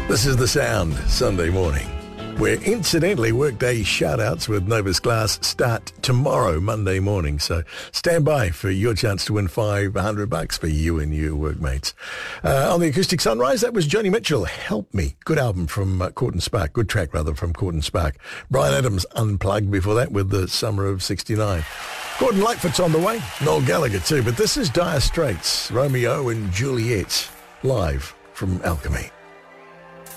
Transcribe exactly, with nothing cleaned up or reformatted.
This is The Sound, Sunday morning, where incidentally workday shout-outs with Novus Glass start tomorrow, Monday morning. So stand by for your chance to win five hundred bucks for you and your workmates. Uh, on the Acoustic Sunrise, that was Joni Mitchell, Help Me. Good album from uh, Court and Spark. Good track, rather, from Court and Spark. Brian Adams, Unplugged before that with the Summer of sixty-nine. Gordon Lightfoot's on the way. Noel Gallagher too. But this is Dire Straits, Romeo and Juliet, live from Alchemy.